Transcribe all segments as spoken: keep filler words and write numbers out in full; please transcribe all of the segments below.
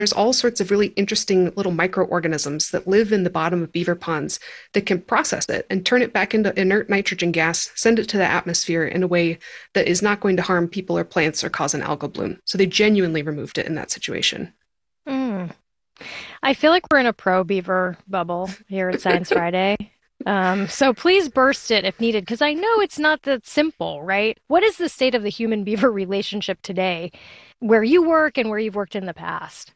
there's all sorts of really interesting little microorganisms that live in the bottom of beaver ponds that can process it and turn it back into inert nitrogen gas, send it to the atmosphere in a way that is not going to harm people or plants or cause an algal bloom. So they genuinely removed it in that situation. Mm. I feel like we're in a pro beaver bubble here at Science Friday. Um, so please burst it if needed, because I know it's not that simple, right? What is the state of the human beaver relationship today, where you work and where you've worked in the past?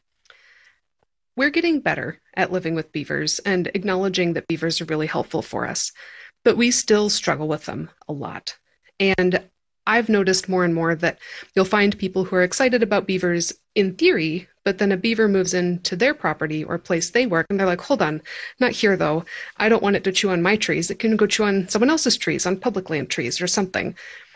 We're getting better at living with beavers and acknowledging that beavers are really helpful for us, but we still struggle with them a lot. And I've noticed more and more that you'll find people who are excited about beavers in theory, but then a beaver moves into their property or place they work, and they're like, hold on, not here though. I don't want it to chew on my trees. It can go chew on someone else's trees, on public land trees or something.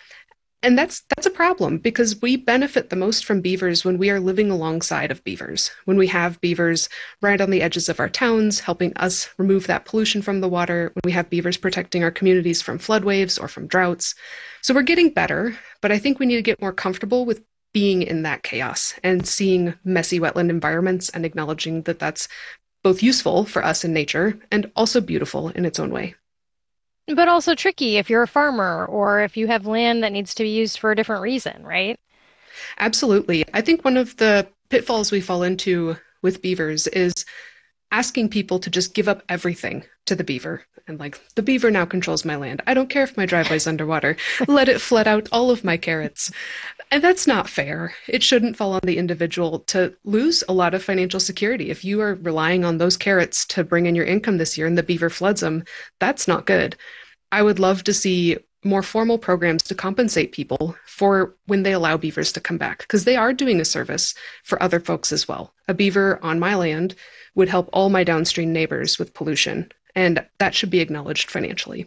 And that's that's a problem because we benefit the most from beavers when we are living alongside of beavers, when we have beavers right on the edges of our towns, helping us remove that pollution from the water, when we have beavers protecting our communities from flood waves or from droughts. So we're getting better, but I think we need to get more comfortable with being in that chaos and seeing messy wetland environments and acknowledging that that's both useful for us in nature and also beautiful in its own way. But also tricky if you're a farmer or if you have land that needs to be used for a different reason, right? Absolutely. I think one of the pitfalls we fall into with beavers is asking people to just give up everything to the beaver. And like, the beaver now controls my land. I don't care if my driveway's underwater. Let it flood out all of my carrots. And that's not fair. It shouldn't fall on the individual to lose a lot of financial security. If you are relying on those carrots to bring in your income this year and the beaver floods them, that's not good. I would love to see more formal programs to compensate people for when they allow beavers to come back, because they are doing a service for other folks as well. A beaver on my land would help all my downstream neighbors with pollution, and that should be acknowledged financially.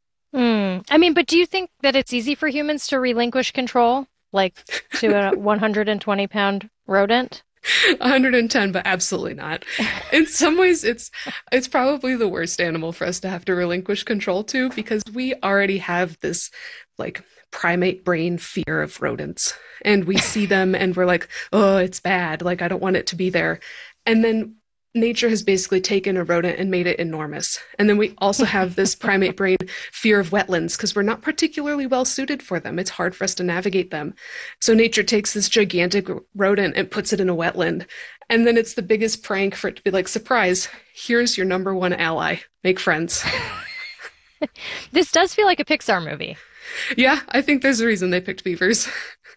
Mm. I mean, but do you think that it's easy for humans to relinquish control, like to a one hundred twenty pound rodent? one hundred ten, but absolutely not. In some ways, it's it's probably the worst animal for us to have to relinquish control to, because we already have this like primate brain fear of rodents, and we see them and we're like, oh, it's bad. Like, I don't want it to be there. And then nature has basically taken a rodent and made it enormous. And then we also have this primate brain fear of wetlands because we're not particularly well suited for them. It's hard for us to navigate them. So nature takes this gigantic rodent and puts it in a wetland. And then it's the biggest prank for it to be like, surprise, here's your number one ally. Make friends. This does feel like a Pixar movie. Yeah, I think there's a reason they picked beavers.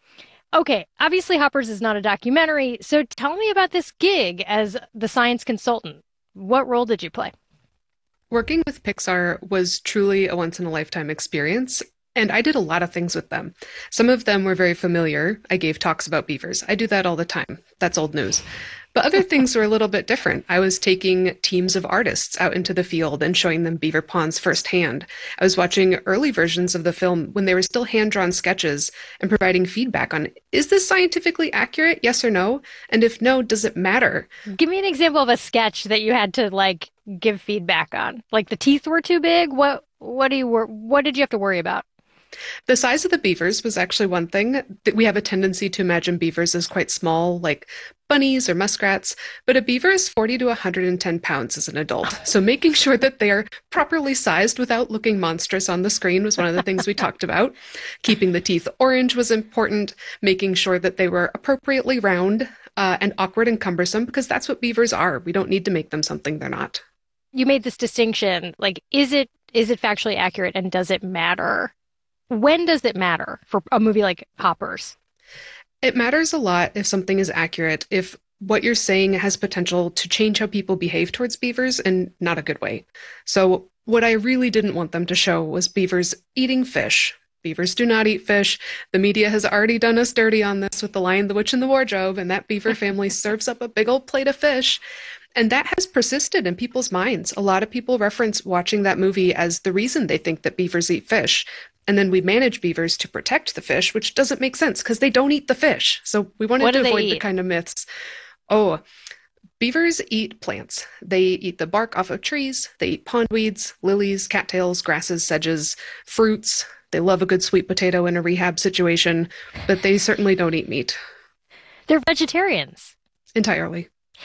Okay, obviously Hoppers is not a documentary, so tell me about this gig as the science consultant. What role did you play? Working with Pixar was truly a once-in-a-lifetime experience, and I did a lot of things with them. Some of them were very familiar. I gave talks about beavers. I do that all the time. That's old news. But other things were a little bit different. I was taking teams of artists out into the field and showing them beaver ponds firsthand. I was watching early versions of the film when they were still hand-drawn sketches and providing feedback on, is this scientifically accurate, yes or no? And if no, does it matter? Give me an example of a sketch that you had to like give feedback on. Like the teeth were too big? What what do you wor- what did you have to worry about? The size of the beavers was actually one thing. That we have a tendency to imagine beavers as quite small, like bunnies or muskrats, but a beaver is forty to one hundred ten pounds as an adult. So making sure that they are properly sized without looking monstrous on the screen was one of the things we talked about. Keeping the teeth orange was important, making sure that they were appropriately round uh, and awkward and cumbersome, because that's what beavers are. We don't need to make them something they're not. You made this distinction, like, is it is it factually accurate and does it matter? When does it matter for a movie like Hoppers? It matters a lot if something is accurate, if what you're saying has potential to change how people behave towards beavers in not a good way. So what I really didn't want them to show was beavers eating fish. Beavers do not eat fish. The media has already done us dirty on this with The Lion, the Witch, and the Wardrobe, and that beaver family serves up a big old plate of fish. And that has persisted in people's minds. A lot of people reference watching that movie as the reason they think that beavers eat fish. And then we manage beavers to protect the fish, which doesn't make sense because they don't eat the fish. So we wanted to avoid the kind of myths. Oh, beavers eat plants. They eat the bark off of trees. They eat pondweeds, lilies, cattails, grasses, sedges, fruits. They love a good sweet potato in a rehab situation, but they certainly don't eat meat. They're vegetarians. Entirely.